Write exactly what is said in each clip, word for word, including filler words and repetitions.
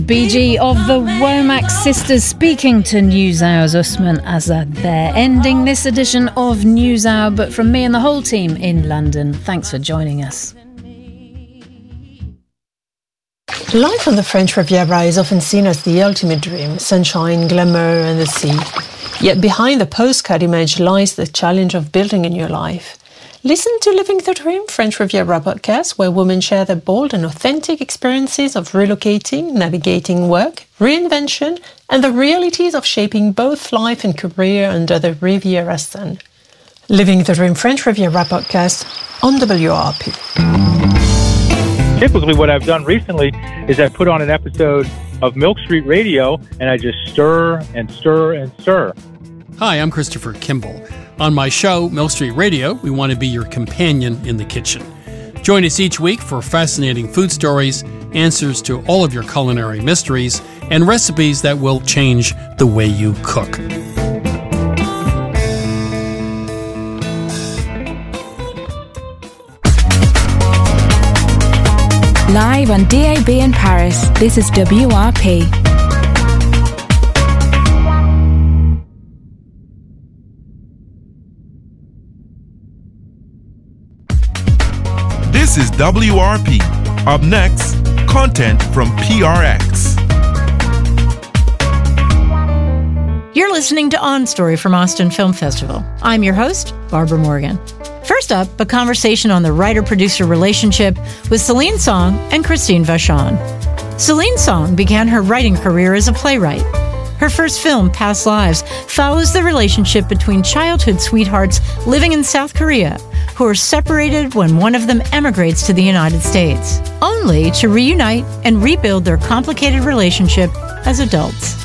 B G of the Womack Sisters speaking to NewsHour's Usman Azad there, ending this edition of NewsHour, but from me and the whole team in London, thanks for joining us. Life on the French Riviera is often seen as the ultimate dream, sunshine, glamour and the sea. Yet behind the postcard image lies the challenge of building a new life. Listen to Living the Dream French Riviera podcast, where women share their bold and authentic experiences of relocating, navigating work, reinvention, and the realities of shaping both life and career under the Riviera sun. Living the Dream French Riviera podcast on W R P. Typically what I've done recently is I put on an episode of Milk Street Radio and I just stir and stir and stir. Hi, I'm Christopher Kimball. On my show, Milk Street Radio, we want to be your companion in the kitchen. Join us each week for fascinating food stories, answers to all of your culinary mysteries, and recipes that will change the way you cook. Live on D A B in Paris, this is W R P. This is W R P. Up next, content from P R X. You're listening to On Story from Austin Film Festival. I'm your host, Barbara Morgan. First up, a conversation on the writer-producer relationship with Celine Song and Christine Vachon. Celine Song began her writing career as a playwright. Her first film, Past Lives, follows the relationship between childhood sweethearts living in South Korea, who are separated when one of them emigrates to the United States, only to reunite and rebuild their complicated relationship as adults.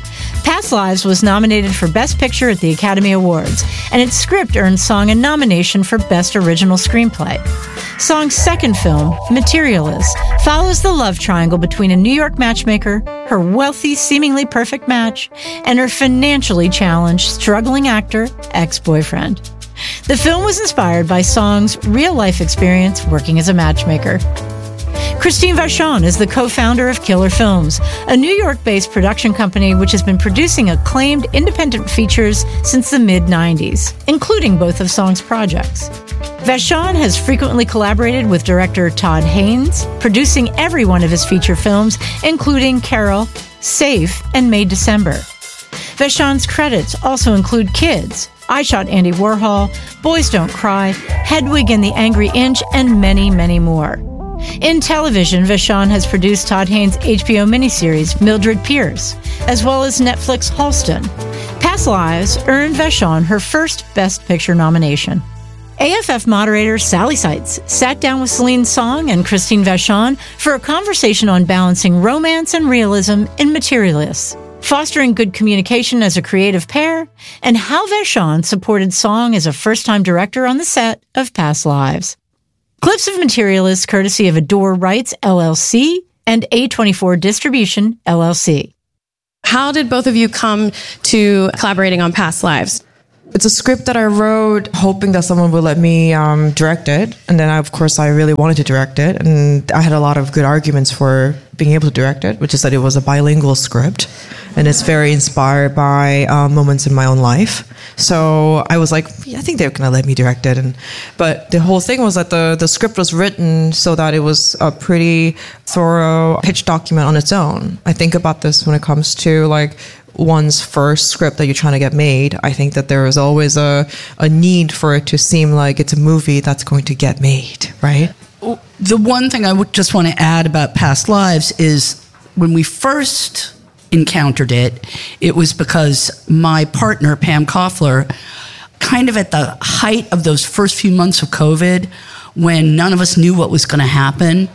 Past Lives was nominated for Best Picture at the Academy Awards, and its script earned Song a nomination for Best Original Screenplay. Song's second film, Materialist, follows the love triangle between a New York matchmaker, her wealthy, seemingly perfect match, and her financially challenged, struggling actor, ex-boyfriend. The film was inspired by Song's real-life experience working as a matchmaker. Christine Vachon is the co-founder of Killer Films, a New York-based production company which has been producing acclaimed independent features since the mid nineties, including both of Song's projects. Vachon has frequently collaborated with director Todd Haynes, producing every one of his feature films, including Carol, Safe, and May December. Vachon's credits also include Kids, I Shot Andy Warhol, Boys Don't Cry, Hedwig and the Angry Inch, and many, many more. In television, Vachon has produced Todd Haynes' H B O miniseries, Mildred Pierce, as well as Netflix Halston. Past Lives earned Vachon her first Best Picture nomination. A F F moderator Sally Seitz sat down with Celine Song and Christine Vachon for a conversation on balancing romance and realism in Materialists, fostering good communication as a creative pair, and how Vachon supported Song as a first-time director on the set of Past Lives. Clips of Materialists courtesy of Adore Rights, L L C, and A twenty-four Distribution, L L C. How did both of you come to collaborating on Past Lives? It's a script that I wrote hoping that someone would let me um, direct it. And then, I, of course, I really wanted to direct it. And I had a lot of good arguments for being able to direct it, which is that it was a bilingual script. And it's very inspired by uh, moments in my own life. So I was like, yeah, I think they're going to let me direct it. And But the whole thing was that the, the script was written so that it was a pretty thorough pitch document on its own. I think about this when it comes to like one's first script that you're trying to get made. I think that there is always a, a need for it to seem like it's a movie that's going to get made, right? The one thing I would just want to add about Past Lives is when we first encountered it, it was because my partner, Pam Koffler, kind of at the height of those first few months of COVID, when none of us knew what was going to happen,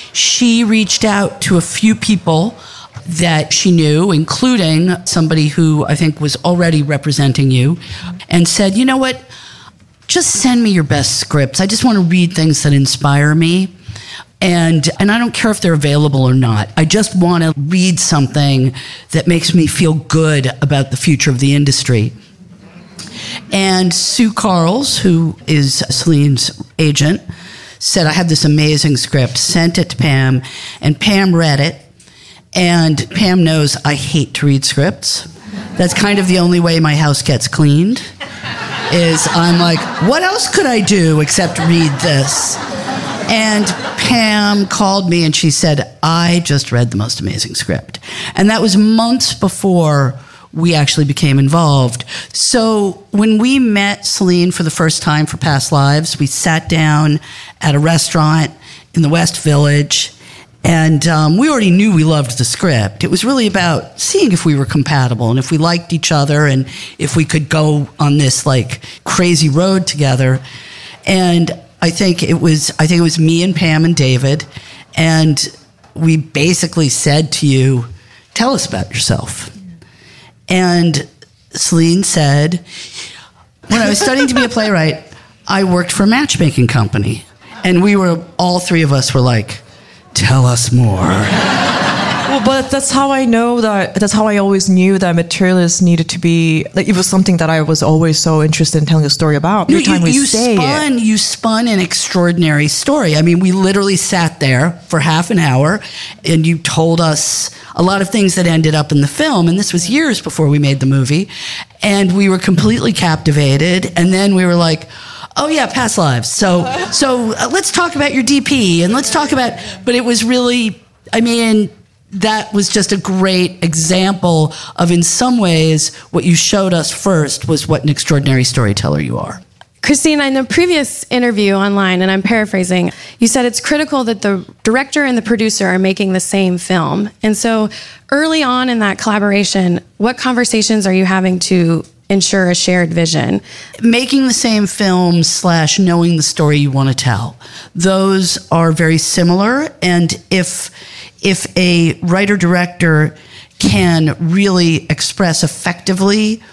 she reached out to a few people that she knew, including somebody who I think was already representing you, and said, you know what, just send me your best scripts. I just want to read things that inspire me. And and I don't care if they're available or not. I just want to read something that makes me feel good about the future of the industry. And Sue Carls, who is Celine's agent, said, I have this amazing script, sent it to Pam, and Pam read it And Pam knows I hate to read scripts. That's kind of the only way my house gets cleaned, is I'm like, what else could I do except read this? And Pam called me and she said, I just read the most amazing script. And that was months before we actually became involved. So when we met Celine for the first time for Past Lives, we sat down at a restaurant in the West Village. And um, we already knew we loved the script. It was really about seeing if we were compatible and if we liked each other and if we could go on this like crazy road together. And I think it was I think it was me and Pam and David, and we basically said to you, "Tell us about yourself." And Celine said, "When I was studying to be a playwright, I worked for a matchmaking company," and we were all three of us were like, "Tell us more." Well, but that's how I know that, that's how I always knew that Materialist needed to be, like, it was something that I was always so interested in telling a story about. Every time you, we you say spun, it. You spun an extraordinary story. I mean, we literally sat there for half an hour and you told us a lot of things that ended up in the film. And this was years before we made the movie. And we were completely captivated. And then we were like, oh yeah, Past Lives. So, so uh, let's talk about your D P and let's talk about, but it was really, I mean, that was just a great example of, in some ways, what you showed us first was what an extraordinary storyteller you are. Christine, in the previous interview online, and I'm paraphrasing, you said it's critical that the director and the producer are making the same film. And so early on in that collaboration, what conversations are you having to ensure a shared vision? Making the same film slash knowing the story you want to tell. Those are very similar. And if if a writer-director can really express effectively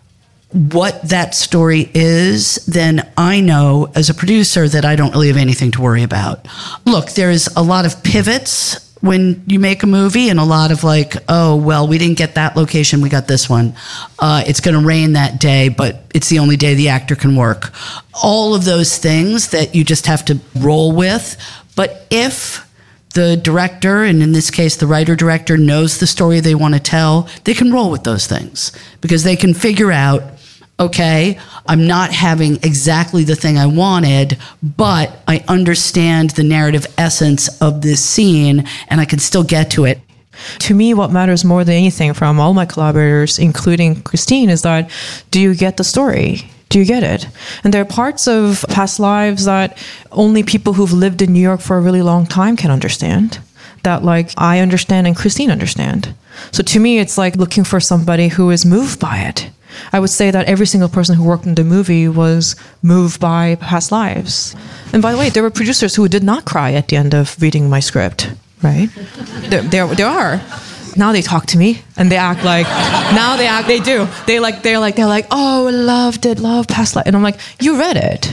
what that story is, then I know as a producer that I don't really have anything to worry about. Look, there's a lot of pivots when you make a movie, and a lot of like, oh, well, we didn't get that location, we got this one. Uh, it's going to rain that day, but it's the only day the actor can work. All of those things that you just have to roll with. But if the director, and in this case, the writer-director, knows the story they want to tell, they can roll with those things because they can figure out, okay, I'm not having exactly the thing I wanted, but I understand the narrative essence of this scene and I can still get to it. To me, what matters more than anything from all my collaborators, including Christine, is that, do you get the story? Do you get it? And there are parts of Past Lives that only people who've lived in New York for a really long time can understand. That, like, I understand and Christine understand. So to me, it's like looking for somebody who is moved by it. I would say that every single person who worked in the movie was moved by Past Lives. And by the way, there were producers who did not cry at the end of reading my script, right? there, there, there are. Now they talk to me and they act like, now they act, they do. They like, they're like, they're like, oh, loved it, love Past Lives. And I'm like, you read it.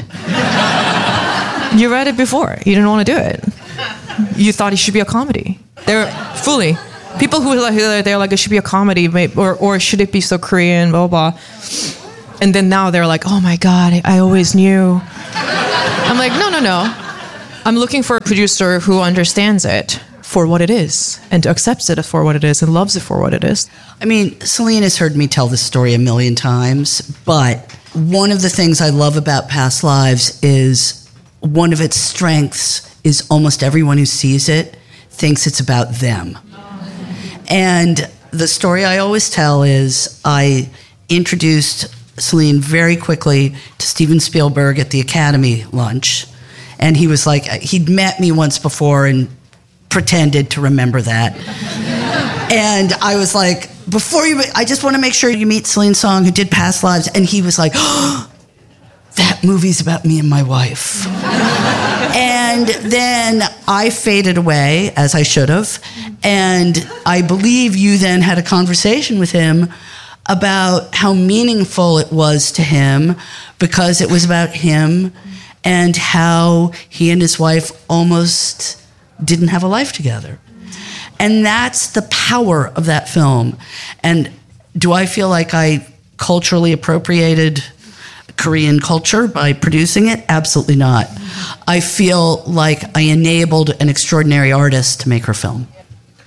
You read it before. You didn't want to do it. You thought it should be a comedy. They're fully. People who are like, they're like, it should be a comedy, or or should it be so Korean, blah, blah, blah. And then now they're like, oh my God, I always knew. I'm like, no, no, no. I'm looking for a producer who understands it for what it is and accepts it for what it is and loves it for what it is. I mean, Celine has heard me tell this story a million times, but one of the things I love about Past Lives is one of its strengths is almost everyone who sees it thinks it's about them. And the story I always tell is I introduced Celine very quickly to Steven Spielberg at the Academy lunch. And he was like, he'd met me once before and pretended to remember that. And I was like, before you, I just want to make sure you meet Celine Song, who did Past Lives. And he was like, oh, that movie's about me and my wife. And then I faded away, as I should have. And I believe you then had a conversation with him about how meaningful it was to him because it was about him and how he and his wife almost didn't have a life together. And that's the power of that film. And do I feel like I culturally appropriated Korean culture by producing it? Absolutely not. I feel like I enabled an extraordinary artist to make her film.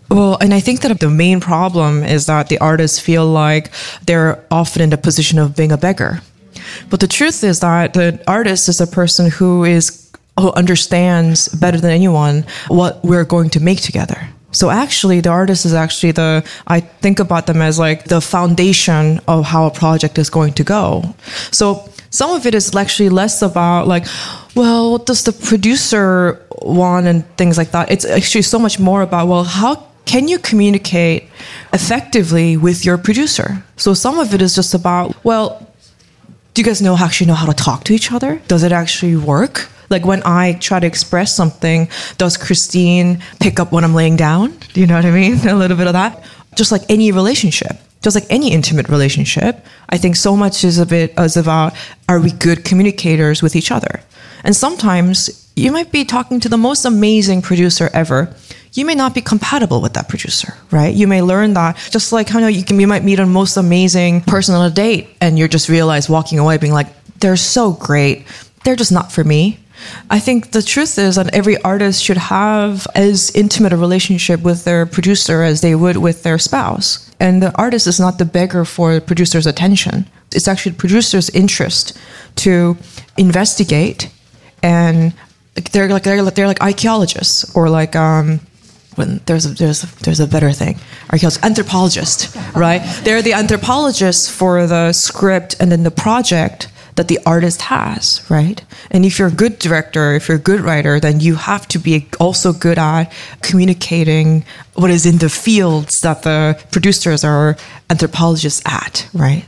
Well, and I think that the main problem is that the artists feel like they're often in the position of being a beggar. But the truth is that the artist is a person who is who understands better than anyone what we're going to make together. So actually, the artist is actually the, I think about them as like the foundation of how a project is going to go. So some of it is actually less about like, well, what does the producer want and things like that. It's actually so much more about, well, how can you communicate effectively with your producer? So some of it is just about, well, do you guys know actually know how to talk to each other? Does it actually work? Like when I try to express something, does Christine pick up when I'm laying down? Do you know what I mean? A little bit of that. Just like any relationship, just like any intimate relationship, I think so much is a bit is about, are we good communicators with each other? And sometimes you might be talking to the most amazing producer ever. You may not be compatible with that producer, right? You may learn that, just like how you, know, you, can, you might meet a most amazing person on a date and you just realize walking away being like, they're so great. They're just not for me. I think the truth is that every artist should have as intimate a relationship with their producer as they would with their spouse. And the artist is not the beggar for the producer's attention. It's actually the producer's interest to investigate, and they're like they're, they're like archaeologists, or like um, when there's a, there's a, there's a better thing, archaeologist, anthropologist, right? They're the anthropologists for the script and then the project that the artist has, right? And if you're a good director, if you're a good writer, then you have to be also good at communicating what is in the fields that the producers are anthropologists at, right?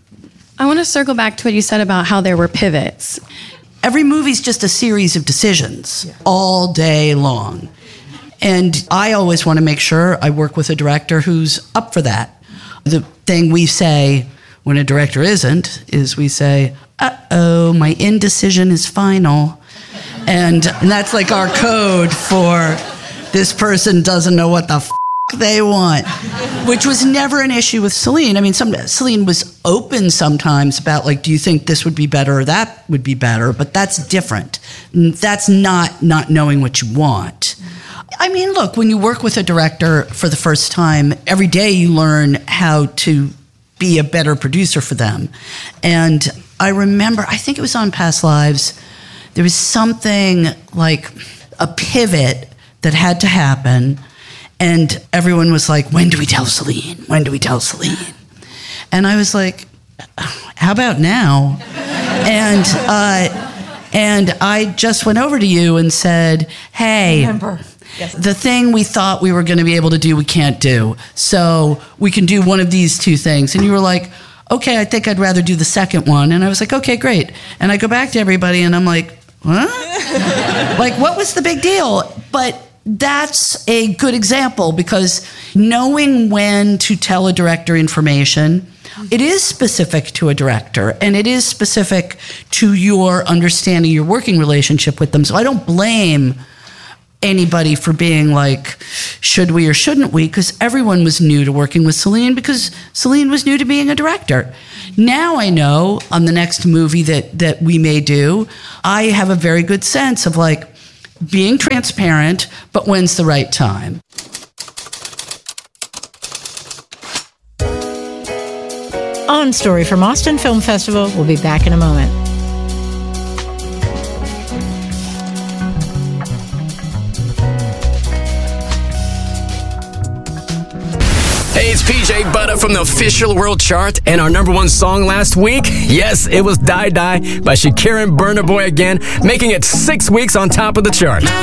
I want to circle back to what you said about how there were pivots. Every movie's just a series of decisions yeah. all day long. And I always want to make sure I work with a director who's up for that. The thing we say when a director isn't is we say, uh-oh, my indecision is final. And, and that's like our code for this person doesn't know what the f*** they want, which was never an issue with Celine. I mean, some, Celine was open sometimes about like, do you think this would be better or that would be better? But that's different. That's not not knowing what you want. I mean, look, when you work with a director for the first time, every day you learn how to be a better producer for them. And I remember, I think it was on Past Lives, there was something like a pivot that had to happen, and everyone was like, when do we tell Celine? When do we tell Celine? And I was like, how about now? And uh, and I just went over to you and said, hey, Remember. Yes. The thing we thought we were going to be able to do, we can't do. So we can do one of these two things. And you were like, okay, I think I'd rather do the second one. And I was like, okay, great. And I go back to everybody and I'm like, huh? Like, what was the big deal? But that's a good example, because knowing when to tell a director information, it is specific to a director, and it is specific to your understanding your working relationship with them. So I don't blame anybody for being like, should we or shouldn't we? Because everyone was new to working with Celine, because Celine was new to being a director. Now I know on the next movie that, that we may do, I have a very good sense of like being transparent, but when's the right time? On Story from Austin Film Festival. We'll be back in a moment. Hey, it's P J Butter from the official world chart, and our number one song last week, yes, it was Die Die by Shakira and Burna Boy again, making it six weeks on top of the chart.